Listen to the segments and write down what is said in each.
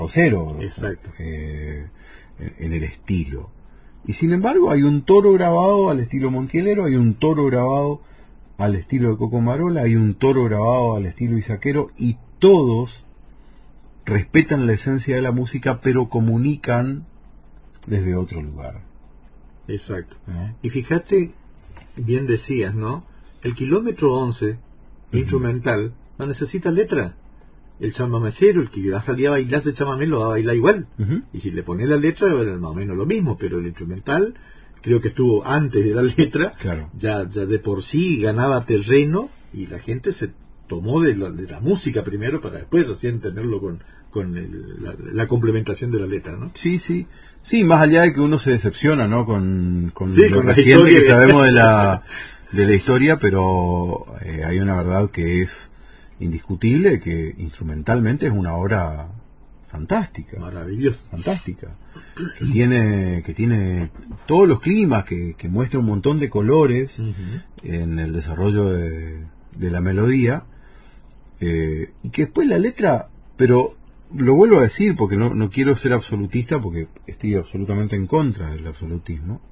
cero. Exacto. En el estilo. Y sin embargo hay un toro grabado al estilo Montielero, hay un toro grabado al estilo de Coco Marola, hay un toro grabado al estilo Izaquero, y todos respetan la esencia de la música, pero comunican desde otro lugar. Exacto. Y fíjate, bien decías, ¿no? El kilómetro 11 instrumental no necesita letra. El chamamecero, el que va a salir a bailar ese chamamé, lo va a bailar igual. Y si le pones la letra, era más o menos lo mismo, pero el instrumental creo que estuvo antes de la letra. Claro. Ya de por sí ganaba terreno, y la gente se tomó de la música primero para después recién tenerlo con la complementación de la letra, ¿no? Sí, sí. Sí, más allá de que uno se decepciona, ¿no? Con Sí, lo con la reciente historia que sabemos de la historia, pero hay una verdad que es indiscutible, que instrumentalmente es una obra fantástica. Maravilloso. Fantástica. Que tiene todos los climas, que muestra un montón de colores en el desarrollo de la melodía, y que después la letra, pero lo vuelvo a decir porque no quiero ser absolutista, porque estoy absolutamente en contra del absolutismo.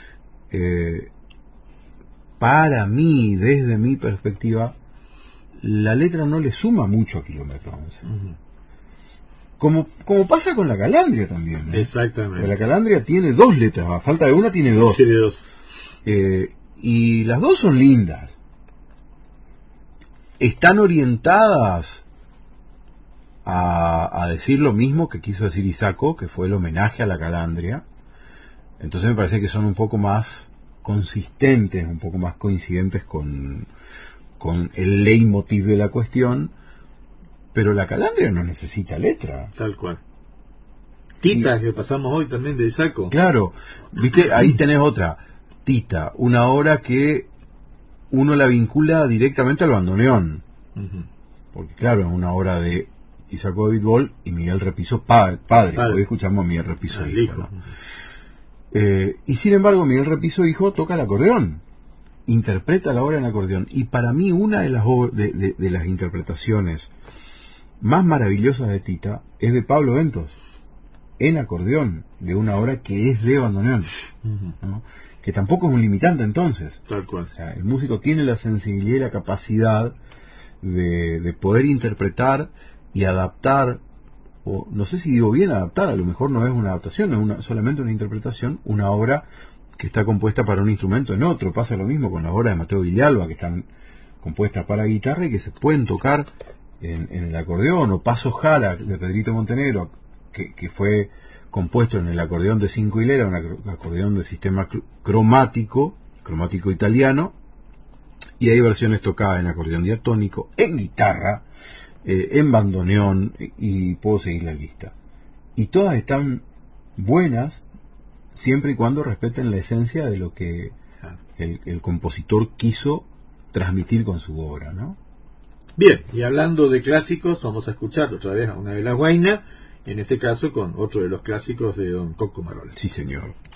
Para mí, desde mi perspectiva, la letra no le suma mucho a Kilómetro 11. Como pasa con la Calandria también, ¿no? Exactamente. Porque la Calandria tiene 2 letras, a falta de una tiene 2. Tiene 2. Y las 2 son lindas. Están orientadas a decir lo mismo que quiso decir Isaco, que fue el homenaje a la Calandria. Entonces me parece que son un poco más consistentes, un poco más coincidentes con el leitmotiv de la cuestión, pero la Calandria no necesita letra. Tal cual. Tita, que pasamos hoy también de Isaco. Claro, viste, ahí tenés otra. Tita, una obra que uno la vincula directamente al bandoneón. Porque claro, es una obra de Isaco de Vidbol y Miguel Repiso padre. Hoy escuchamos a Miguel Repiso hijo, ¿no? Y sin embargo Miguel Repiso hijo toca el acordeón, interpreta la obra en acordeón, y para mí una de las interpretaciones más maravillosas de Tita es de Pablo Ventos en acordeón, de una obra que es de bandoneón, ¿no? Que tampoco es un limitante entonces. Tal cual. O sea, el músico tiene la sensibilidad y la capacidad de poder interpretar y adaptar, o no sé si digo bien adaptar, a lo mejor no es una adaptación, es solamente una interpretación, una obra que está compuesta para un instrumento en otro. Pasa lo mismo con las obras de Mateo Villalba, que están compuestas para guitarra y que se pueden tocar en el acordeón, o Paso Jara de Pedrito Montenegro, que fue compuesto en el acordeón de 5 hileras, un acordeón de sistema cromático italiano, y hay versiones tocadas en acordeón diatónico, en guitarra, en bandoneón, y puedo seguir la lista. Y todas están buenas siempre y cuando respeten la esencia de lo que el compositor quiso transmitir con su obra, ¿no? Bien, y hablando de clásicos, vamos a escuchar otra vez a una de las Guainas, en este caso con otro de los clásicos de don Coco Marola. Sí, señor.